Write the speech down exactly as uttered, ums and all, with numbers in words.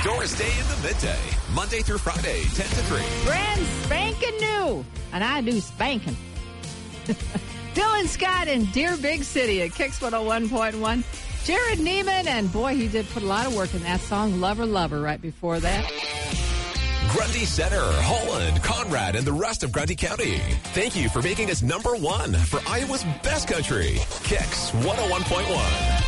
Doris Day in the Midday, Monday through Friday, ten to three. Brand spanking new. And I do spanking. Dylan Scott in Dear Big City at Kicks one oh one point one. Jared Neiman, and boy, he did put a lot of work in that song, Lover, Lover, right before that. Grundy Center, Holland, Conrad, and the rest of Grundy County. Thank you for making us number one for Iowa's best country. Kicks one oh one point one.